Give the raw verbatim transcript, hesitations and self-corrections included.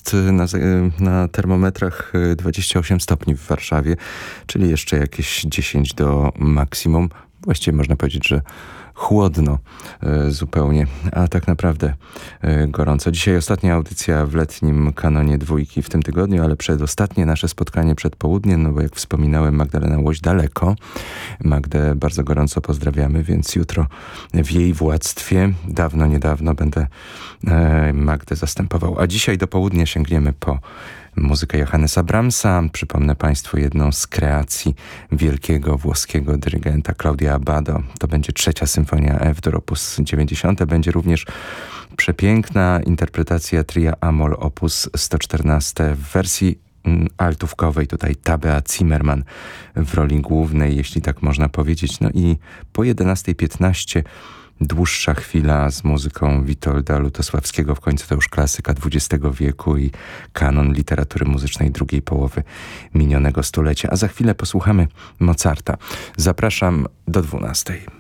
jest na, na termometrach dwadzieścia osiem stopni w Warszawie, czyli jeszcze jakieś dziesięć do maksimum. Właściwie można powiedzieć, że chłodno e, zupełnie, a tak naprawdę e, gorąco. Dzisiaj ostatnia audycja w letnim kanonie dwójki w tym tygodniu, ale przedostatnie nasze spotkanie przed południem, no bo jak wspominałem, Magdalena Łoś daleko. Magdę bardzo gorąco pozdrawiamy, więc jutro w jej władztwie, dawno, niedawno będę e, Magdę zastępował. A dzisiaj do południa sięgniemy po muzykę Johannesa Brahmsa. Przypomnę Państwu jedną z kreacji wielkiego włoskiego dyrygenta Claudia Abbado. To będzie trzecia symfonia F-dur opus dziewięćdziesiąt. Będzie również przepiękna interpretacja tria Amol opus sto czternaście w wersji altówkowej. Tutaj Tabea Zimmerman w roli głównej, jeśli tak można powiedzieć. No i po jedenastej piętnaście dłuższa chwila z muzyką Witolda Lutosławskiego, w końcu to już klasyka dwudziestego wieku i kanon literatury muzycznej drugiej połowy minionego stulecia. A za chwilę posłuchamy Mozarta. Zapraszam do dwunastej.